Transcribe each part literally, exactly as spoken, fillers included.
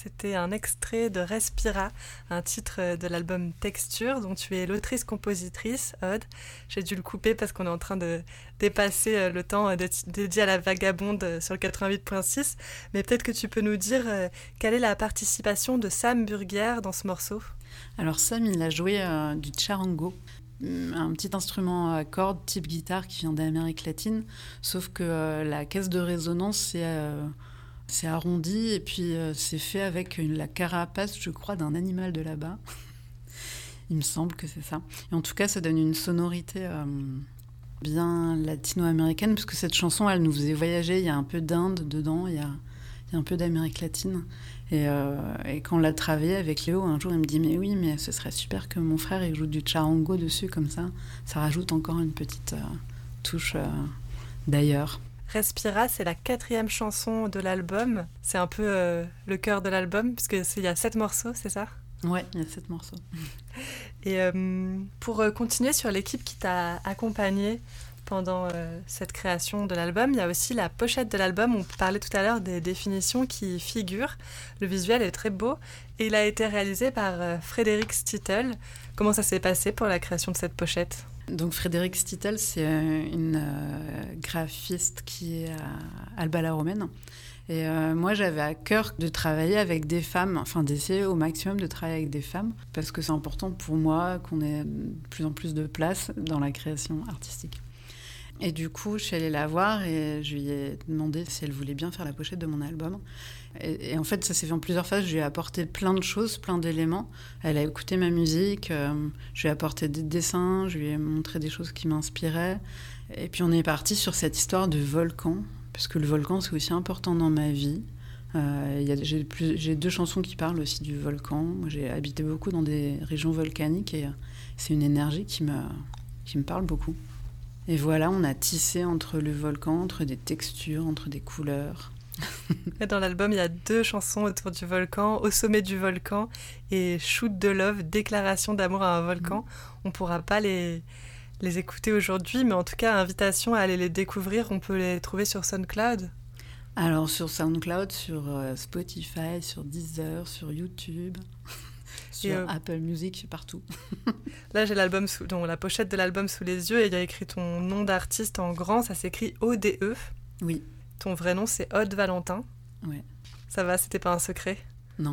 c'était un extrait de Respira, un titre de l'album Texture, dont tu es l'autrice-compositrice, Aude. J'ai dû le couper parce qu'on est en train de dépasser le temps dédié à la vagabonde sur le quatre-vingt-huit virgule six. Mais peut-être que tu peux nous dire quelle est la participation de Sam Burguière dans ce morceau. Alors Sam, il a joué euh, du charango, un petit instrument à cordes type guitare qui vient d'Amérique latine, sauf que euh, la caisse de résonance c'est, euh, c'est arrondi et puis euh, c'est fait avec une, la carapace, je crois, d'un animal de là-bas. Il me semble que c'est ça. Et en tout cas, ça donne une sonorité euh, bien latino-américaine, parce que cette chanson, elle nous faisait voyager. Il y a un peu d'Inde dedans, il y a, il y a un peu d'Amérique latine. Et, euh, et quand on l'a travaillé avec Léo, un jour, il me dit « Mais oui, mais ce serait super que mon frère il joue du charango dessus, comme ça. Ça rajoute encore une petite euh, touche euh, d'ailleurs. » Respira, c'est la quatrième chanson de l'album. C'est un peu euh, le cœur de l'album, puisqu'il y a sept morceaux, c'est ça ? Ouais, il y a sept morceaux. Et euh, pour continuer sur l'équipe qui t'a accompagné pendant euh, cette création de l'album, il y a aussi la pochette de l'album. On parlait tout à l'heure des définitions qui figurent. Le visuel est très beau et il a été réalisé par euh, Frédéric Stittel. Comment ça s'est passé pour la création de cette pochette ? Donc Frédéric Stittel, c'est une euh, graphiste qui est à Alba-la-Romaine. Et euh, moi, j'avais à cœur de travailler avec des femmes, enfin d'essayer au maximum de travailler avec des femmes, parce que c'est important pour moi qu'on ait de plus en plus de place dans la création artistique. Et du coup, je suis allée la voir et je lui ai demandé si elle voulait bien faire la pochette de mon album. Et, et en fait, ça s'est fait en plusieurs phases. Je lui ai apporté plein de choses, plein d'éléments. Elle a écouté ma musique, euh, je lui ai apporté des dessins, je lui ai montré des choses qui m'inspiraient. Et puis on est parti sur cette histoire de volcan, parce que le volcan, c'est aussi important dans ma vie. Euh, y a, j'ai, plus, j'ai deux chansons qui parlent aussi du volcan. Moi, j'ai habité beaucoup dans des régions volcaniques et c'est une énergie qui me, qui me parle beaucoup. Et voilà, on a tissé entre le volcan, entre des textures, entre des couleurs. Et dans l'album, il y a deux chansons autour du volcan, Au sommet du volcan et Shoot de Love, déclaration d'amour à un volcan. Mmh. On ne pourra pas les, les écouter aujourd'hui, mais en tout cas, invitation à aller les découvrir. On peut les trouver sur SoundCloud. Alors sur SoundCloud, sur euh, Spotify, sur Deezer, sur YouTube... Sur euh, Apple Music, partout. Là, j'ai l'album sous, donc, la pochette de l'album sous les yeux et il y a écrit ton nom d'artiste en grand. Ça s'écrit O D E. Oui. Ton vrai nom, c'est Aude Valentin. Oui. Ça va, c'était pas un secret ? Non.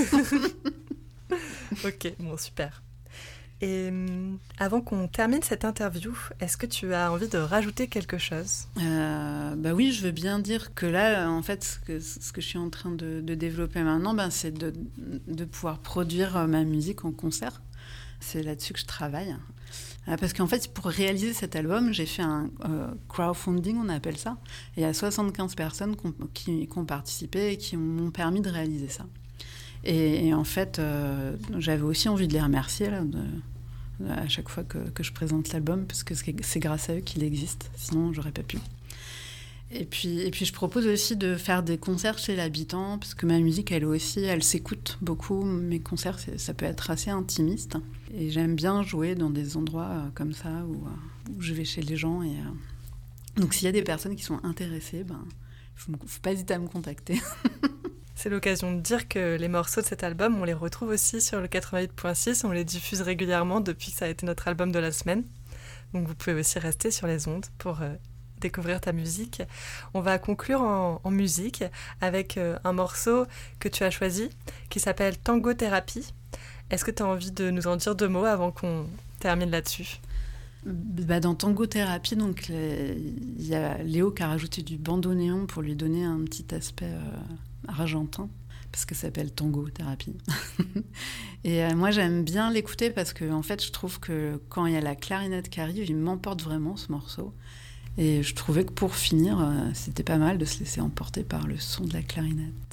Ok, bon, super. Et avant qu'on termine cette interview, est-ce que tu as envie de rajouter quelque chose ? euh, Bah oui, je veux bien dire que là, en fait, ce que, ce que je suis en train de, de développer maintenant, ben, c'est de, de pouvoir produire ma musique en concert. C'est là-dessus que je travaille. Euh, parce qu'en fait, pour réaliser cet album, j'ai fait un euh, crowdfunding, on appelle ça. Et il y a soixante-quinze personnes qui, qui ont participé et qui m'ont permis de réaliser ça. Et, et en fait, euh, j'avais aussi envie de les remercier là, de, de, à chaque fois que, que je présente l'album, parce que c'est, c'est grâce à eux qu'il existe, sinon j'aurais pas pu. Et puis, et puis je propose aussi de faire des concerts chez l'habitant, parce que ma musique, elle aussi, elle s'écoute beaucoup. Mes concerts, ça peut être assez intimiste. Et j'aime bien jouer dans des endroits euh, comme ça, où, euh, où je vais chez les gens. Et, euh... Donc s'il y a des personnes qui sont intéressées, ben, faut, faut pas hésiter à me contacter. C'est l'occasion de dire que les morceaux de cet album, on les retrouve aussi sur le quatre-vingt-huit virgule six. On les diffuse régulièrement depuis que ça a été notre album de la semaine. Donc vous pouvez aussi rester sur les ondes pour euh, découvrir ta musique. On va conclure en, en musique avec euh, un morceau que tu as choisi qui s'appelle Tango Thérapie. Est-ce que tu as envie de nous en dire deux mots avant qu'on termine là-dessus ? Bah dans Tango Thérapie, donc il y a Léo qui a rajouté du bandoneon pour lui donner un petit aspect euh, argentin, parce que ça s'appelle Tango Thérapie. Et euh, moi j'aime bien l'écouter parce que en fait je trouve que quand il y a la clarinette qui arrive, il m'emporte vraiment ce morceau. Et je trouvais que pour finir, euh, c'était pas mal de se laisser emporter par le son de la clarinette.